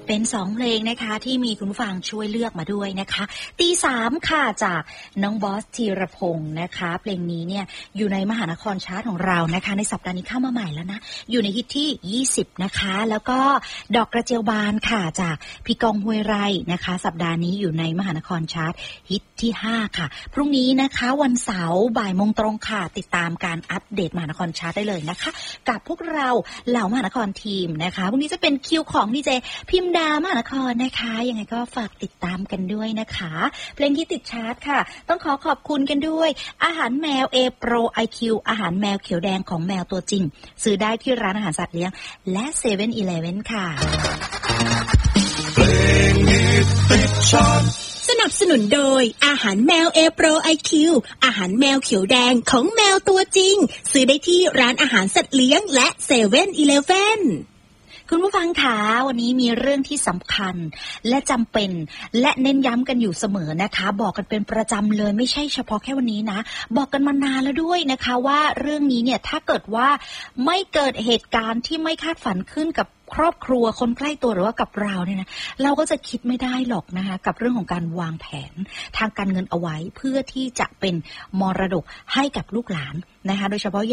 เป็น2เพลงนะคะที่มีคุณผู้ฟังช่วยเลือกมาด้วยนะคะตี3ค่ะจากน้องบอสธีรพงศ์นะคะเพลงนี้เนี่ยอยู่ในมหานครชาร์ตของเรานะคะในสัปดาห์นี้เข้ามาใหม่แล้วนะอยู่ในฮิตที่20นะคะแล้วก็ดอกกระเจียวบานค่ะจากพี่กองห้วยไร่นะคะสัปดาห์นี้อยู่ในมหานครชาร์ตฮิตที่5ค่ะพรุ่งนี้นะคะวันเสาร์บ่ายโมงตรงค่ะติดตามการอัปเดตมหานครชาร์ตได้เลยนะคะกับพวกเราเหล่ามหานครทีมนะคะพรุ่งนี้จะเป็นคิวของดีเจพิมดามหานครนะคะยังไงก็ฝากติดตามกันด้วยนะคะเพลงที่ติดชาร์ตค่ะต้องขอบคุณกันด้วยอาหารแมว A Pro IQ อาหารแมวเขียวแดงของแมวตัวจริงซื้อได้ที่ร้านอาหารสัตว์เลี้ยงและ 7-Eleven ค่ะเพลงนี้ติดชาร์ตสนับสนุนโดยอาหารแมว A Pro IQ อาหารแมวเขียวแดงของแมวตัวจริงซื้อได้ที่ร้านอาหารสัตว์เลี้ยงและ 7-Eleven คุณผู้ฟังคะวันนี้มีเรื่องที่สำคัญและจำเป็นและเน้นย้ำกันอยู่เสมอนะคะบอกกันเป็นประจำเลยไม่ใช่เฉพาะแค่วันนี้นะบอกกันมานานแล้วด้วยนะคะว่าเรื่องนี้เนี่ยถ้าเกิดว่าไม่เกิดเหตุการณ์ที่ไม่คาดฝันขึ้นกับครอบครัวคนใกล้ตัวหรือว่ากับเราเนี่ยนะเราก็จะคิดไม่ได้หรอกนะคะกับเรื่องของการวางแผนทางการเงินเอาไว้เพื่อที่จะเป็นมรดกให้กับลูกหลานนะคะโดยเฉพาะ